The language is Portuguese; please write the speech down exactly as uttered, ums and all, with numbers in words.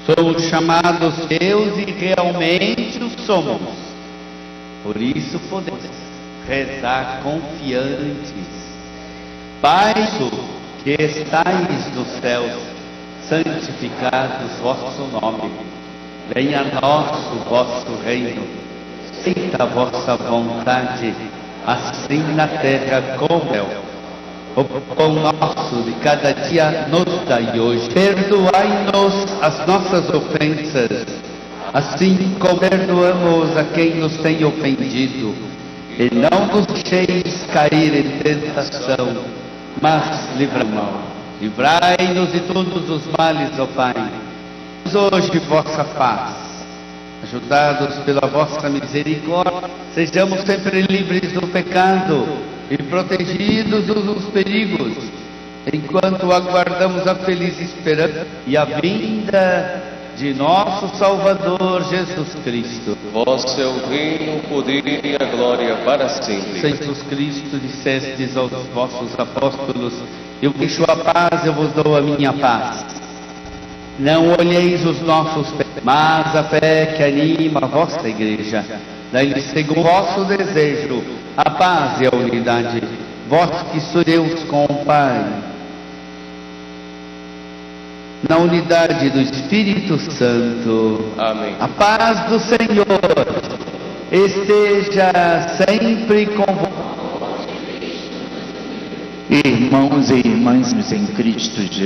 Somos chamados Deus e realmente o somos. Por isso podemos rezar confiantes. Pai que estais nos céus, santificado vosso nome. Venha a nós o vosso reino. Feita a vossa vontade, assim na terra como no céu. O pão nosso de cada dia nos dai hoje. Perdoai-nos as nossas ofensas, assim como perdoamos a quem nos tem ofendido. E não nos deixeis cair em tentação, mas livrai-nos do mal. Livrai-nos de todos os males, ó Pai. Hoje vossa paz. Ajudados pela vossa misericórdia, sejamos sempre livres do pecado e protegidos dos perigos, enquanto aguardamos a feliz esperança e a vinda de nosso Salvador Jesus Cristo. Vosso é o reino, o poder e a glória para sempre. Jesus Cristo, dissestes aos vossos apóstolos: eu deixo a paz, eu vos dou a minha paz. Não olheis os nossos pecados, mas a fé que anima a vossa igreja. Dai-lhe segundo o vosso desejo a paz e a unidade. Vós que sois Deus com o Pai, na unidade do Espírito Santo. Amém. A paz do Senhor esteja sempre convosco. Irmãos e irmãs em Cristo Jesus,